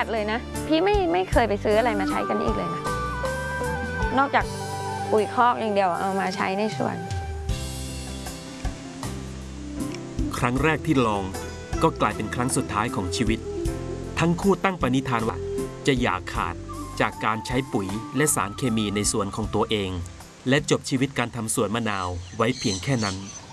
ดเลยนะพี่ไม่เคยไปซื้ออะไรมาใช้กันอีกเลยนะนอกจากปุ๋ยคอกอย่างเดียวเอามาใช้ในสวนครั้งแรกที่ลองก็กลายเป็นครั้งสุดท้ายของชีวิตทั้งคู่ตั้งปณิธานว่าจะอย่าขาดจากการใช้ปุ๋ยและสารเคมีในสวนของตัวเองและจบชีวิตการทำสวนมะนาวไว้เพียงแค่นั้น